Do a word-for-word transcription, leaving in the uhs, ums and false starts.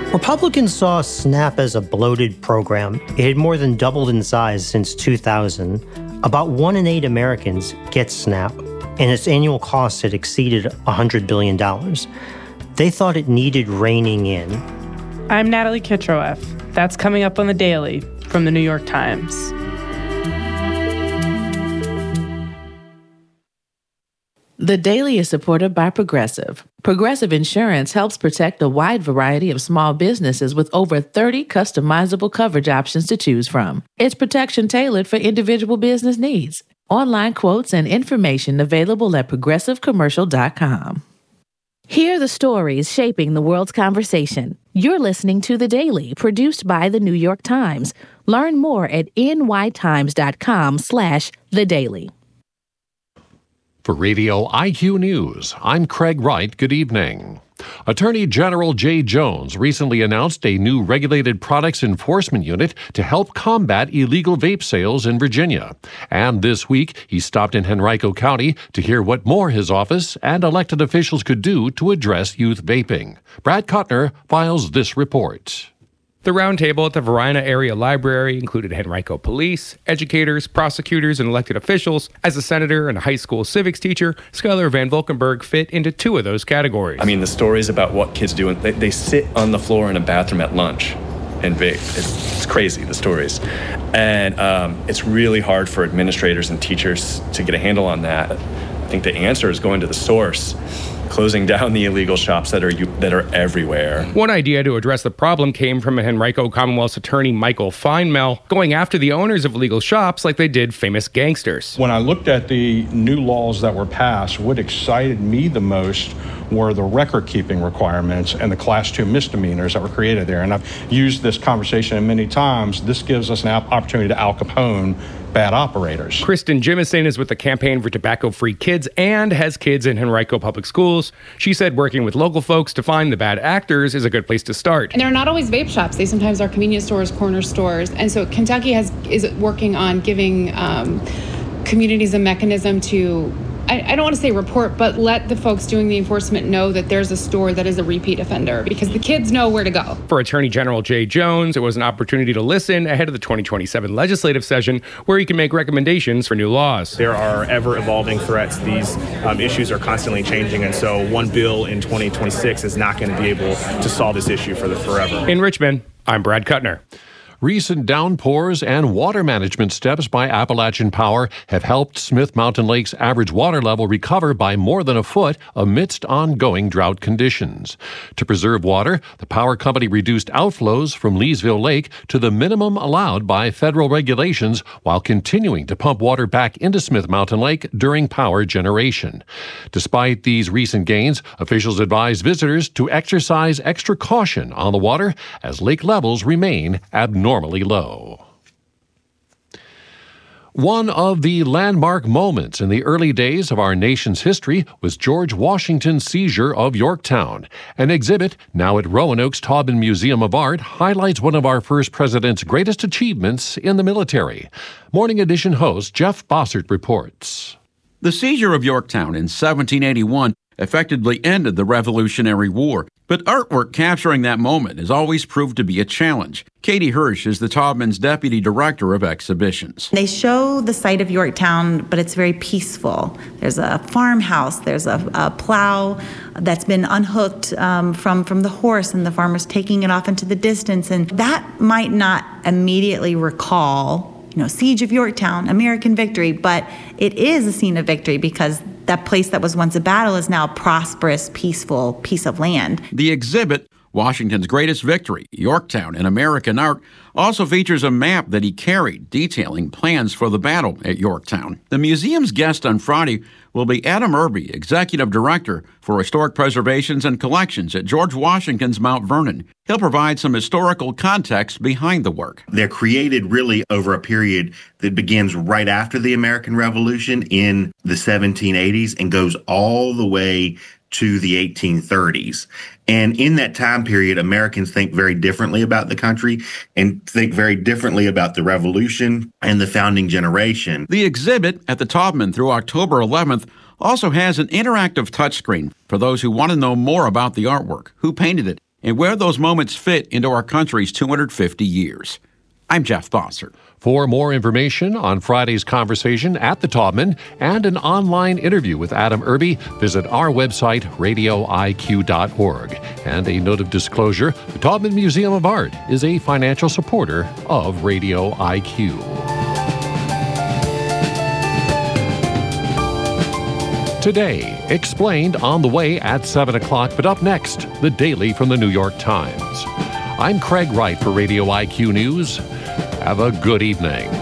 Republicans saw SNAP as a bloated program. It had more than doubled in size since two thousand. About one in eight Americans gets SNAP, and its annual costs had exceeded one hundred billion dollars. They thought it needed reining in. I'm Natalie Kitroeff. That's coming up on The Daily from The New York Times. The Daily is supported by Progressive. Progressive Insurance helps protect a wide variety of small businesses with over thirty customizable coverage options to choose from. It's protection tailored for individual business needs. Online quotes and information available at progressive commercial dot com. Hear the stories shaping the world's conversation. You're listening to The Daily, produced by The New York Times. Learn more at n y times dot com slash the daily. For Radio I Q News, I'm Craig Wright. Good evening. Attorney General Jay Jones recently announced a new regulated products enforcement unit to help combat illegal vape sales in Virginia. And this week, he stopped in Henrico County to hear what more his office and elected officials could do to address youth vaping. Brad Kuttner files this report. The roundtable at the Varina Area Library included Henrico police, educators, prosecutors, and elected officials. As a senator and a high school civics teacher, Skylar Van Volkenberg fit into two of those categories. I mean, the stories about what kids do, they, they sit on the floor in a bathroom at lunch and vape. It's, it's crazy, the stories. And um, it's really hard for administrators and teachers to get a handle on that. I think the answer is going to the source. Closing down the illegal shops that are that are everywhere. One idea to address the problem came from Henrico Commonwealth's attorney Michael Feinmel, going after the owners of illegal shops like they did famous gangsters. When I looked at the new laws that were passed, what excited me the most were the record-keeping requirements and the class two misdemeanors that were created there. And I've used this conversation many times. This gives us an opportunity to Al Capone bad operators. Kristen Jimison is with the Campaign for Tobacco-Free Kids and has kids in Henrico Public Schools. She said working with local folks to find the bad actors is a good place to start. And they're not always vape shops. They sometimes are convenience stores, corner stores. And so Kentucky has is working on giving um, communities a mechanism to, I, I don't want to say report, but let the folks doing the enforcement know that there's a store that is a repeat offender, because the kids know where to go. For Attorney General Jay Jones, it was an opportunity to listen ahead of the twenty twenty-seven legislative session where he can make recommendations for new laws. There are ever-evolving threats. These um, issues are constantly changing, and so one bill in twenty twenty-six is not going to be able to solve this issue for the forever. In Richmond, I'm Brad Kuttner. Recent downpours and water management steps by Appalachian Power have helped Smith Mountain Lake's average water level recover by more than a foot amidst ongoing drought conditions. To preserve water, the power company reduced outflows from Leesville Lake to the minimum allowed by federal regulations while continuing to pump water back into Smith Mountain Lake during power generation. Despite these recent gains, officials advise visitors to exercise extra caution on the water as lake levels remain abnormal. Normally low. One of the landmark moments in the early days of our nation's history was George Washington's seizure of Yorktown. An exhibit, now at Roanoke's Taubman Museum of Art, highlights one of our first president's greatest achievements in the military. Morning Edition host Jeff Bossert reports. The seizure of Yorktown in seventeen eighty-one effectively ended the Revolutionary War, but artwork capturing that moment has always proved to be a challenge. Katie Hirsch is the Taubman's deputy director of exhibitions. They show the site of Yorktown, but it's very peaceful. There's a farmhouse, there's a, a plow that's been unhooked um, from, from the horse, and the farmer's taking it off into the distance, and that might not immediately recall, you know, Siege of Yorktown, American victory, but it is a scene of victory because that place that was once a battle is now a prosperous, peaceful piece of land. The exhibit, Washington's Greatest Victory, Yorktown in American Art, also features a map that he carried detailing plans for the battle at Yorktown. The museum's guest on Friday will be Adam Irby, Executive Director for Historic Preservations and Collections at George Washington's Mount Vernon. He'll provide some historical context behind the work. They're created really over a period that begins right after the American Revolution in the seventeen eighties and goes all the way to the eighteen thirties. And in that time period, Americans think very differently about the country and think very differently about the Revolution and the founding generation. The exhibit at the Taubman through October eleventh also has an interactive touchscreen for those who want to know more about the artwork, who painted it, and where those moments fit into our country's two hundred fifty years. I'm Jeff Bossert. For more information on Friday's conversation at the Taubman and an online interview with Adam Irby, visit our website, radio I Q dot org. And a note of disclosure, the Taubman Museum of Art is a financial supporter of Radio I Q. Today, explained on the way at seven o'clock, but up next, the Daily from the New York Times. I'm Craig Wright for Radio I Q News. Have a good evening.